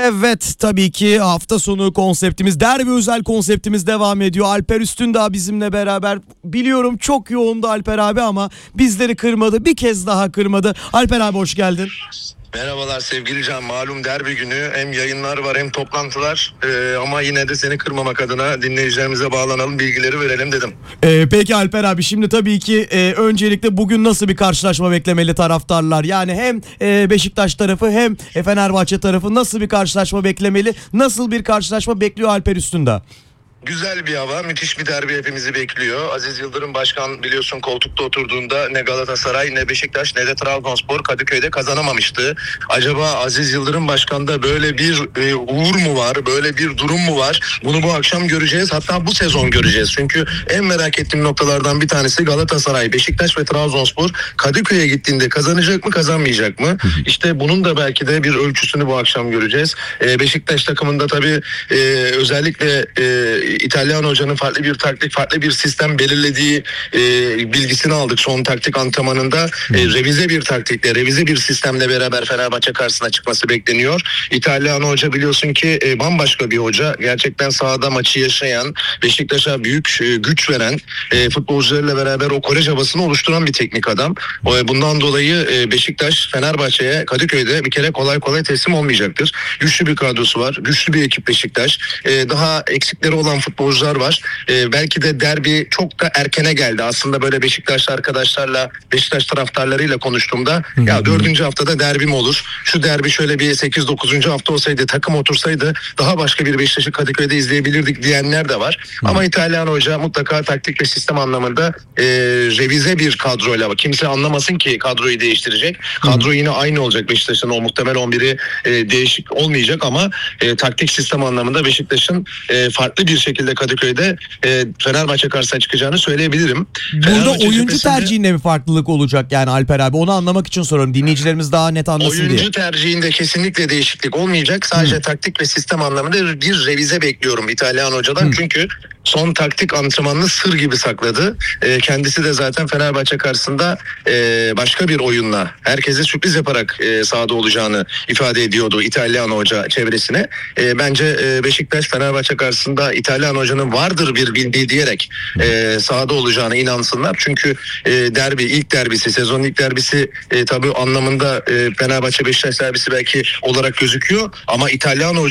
Evet, tabii ki hafta sonu konseptimiz, derbi özel konseptimiz devam ediyor. Alper Üstündağ bizimle beraber. Biliyorum çok yoğundu Alper abi ama bizleri kırmadı. Bir kez daha kırmadı. Alper abi hoş geldin. Merhabalar sevgili Can. Malum derbi günü, hem yayınlar var hem toplantılar. Ama yine de seni kırmamak adına dinleyicilerimize bağlanalım, bilgileri verelim dedim. Peki Alper abi, şimdi tabii ki öncelikle bugün nasıl bir karşılaşma beklemeli taraftarlar? Yani hem Beşiktaş tarafı hem Fenerbahçe tarafı nasıl bir karşılaşma beklemeli? Nasıl bir karşılaşma bekliyor Alper Üstündağ? Güzel bir hava, müthiş bir derbi hepimizi bekliyor. Aziz Yıldırım Başkan biliyorsun koltukta oturduğunda ne Galatasaray ne Beşiktaş ne de Trabzonspor Kadıköy'de kazanamamıştı. Acaba Aziz Yıldırım Başkan'da böyle bir uğur mu var, böyle bir durum mu var? Bunu bu akşam göreceğiz, hatta bu sezon göreceğiz. Çünkü en merak ettiğim noktalardan bir tanesi Galatasaray, Beşiktaş ve Trabzonspor Kadıköy'e gittiğinde kazanacak mı kazanmayacak mı? İşte bunun da belki de bir ölçüsünü bu akşam göreceğiz. Beşiktaş takımında tabii özellikle İtalyan hocanın farklı bir taktik, farklı bir sistem belirlediği bilgisini aldık son taktik antrenmanında. Revize bir taktikle, revize bir sistemle beraber Fenerbahçe karşısına çıkması bekleniyor. İtalyan hoca biliyorsun ki bambaşka bir hoca. Gerçekten sahada maçı yaşayan, Beşiktaş'a büyük güç veren, futbolcularıyla beraber o Kolej havasını oluşturan bir teknik adam. Bundan dolayı Beşiktaş Fenerbahçe'ye Kadıköy'de bir kere kolay kolay teslim olmayacaktır. Güçlü bir kadrosu var, güçlü bir ekip Beşiktaş. Daha eksikleri olan futbolcular var. Belki de derbi çok da erkene geldi. Aslında böyle Beşiktaşlı arkadaşlarla, Beşiktaş taraftarlarıyla konuştuğumda ya 4. haftada derbi mi olur? Şu derbi şöyle bir 8-9. hafta olsaydı, takım otursaydı daha başka bir Beşiktaş'ı Kadıköy'de izleyebilirdik diyenler de var. Ama İtalyan hoca mutlaka taktik ve sistem anlamında revize bir kadroyla, kimse anlamasın ki kadroyu değiştirecek. Kadro yine aynı olacak Beşiktaş'ın, o muhtemel 11'i değişik olmayacak ama taktik sistem anlamında Beşiktaş'ın farklı bir şekilde Kadıköy'de Fenerbahçe karşısına çıkacağını söyleyebilirim. Burada oyuncu tercihinde mi farklılık olacak yani Alper abi? Onu anlamak için soruyorum. Dinleyicilerimiz daha net anlasın diye. Oyuncu tercihinde kesinlikle değişiklik olmayacak. Sadece taktik ve sistem anlamında bir revize bekliyorum İtalyan hocadan. Çünkü son taktik antrenmanını sır gibi sakladı. Kendisi de zaten Fenerbahçe karşısında başka bir oyunla herkese sürpriz yaparak sahada olacağını ifade ediyordu İtalyan hoca çevresine. Bence Beşiktaş Fenerbahçe karşısında İtalyan hocanın vardır bir bildiği diyerek sahada olacağına inansınlar. Çünkü derbi, ilk derbisi, sezonun ilk derbisi tabii anlamında Fenerbahçe Beşiktaş derbisi belki olarak gözüküyor ama İtalyan hoca